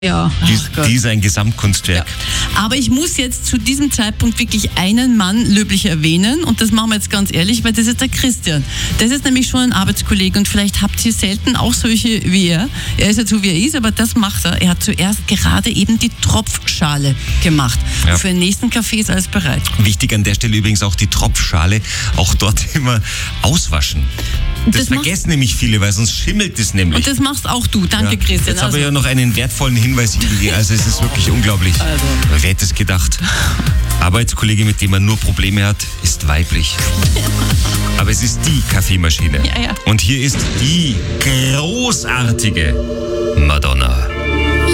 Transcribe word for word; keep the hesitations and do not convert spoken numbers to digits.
Ja, Die, ach die ist ein Gesamtkunstwerk. Ja. Aber ich muss jetzt zu diesem Zeitpunkt wirklich einen Mann löblich erwähnen und das machen wir jetzt ganz ehrlich, weil das ist der Christian. Das ist nämlich schon ein Arbeitskollege und vielleicht habt ihr selten auch solche wie er. Er ist ja so wie er ist, aber das macht er. Er hat zuerst gerade eben die Tropfschale gemacht. Ja. Für den nächsten Kaffee ist alles bereit. Wichtig an der Stelle übrigens auch die Tropfschale, auch dort immer auswaschen. Das, Das machst- vergessen nämlich viele, weil sonst schimmelt es nämlich. Und das machst auch du. Danke, Ja. Christian. Jetzt habe ich ja noch einen wertvollen Hinweis hier. Also es ist wirklich unglaublich. Also. Wer hätte es gedacht? Arbeitskollege, mit dem man nur Probleme hat, ist weiblich. Aber es ist die Kaffeemaschine. Ja, ja. Und hier ist die großartige Madonna.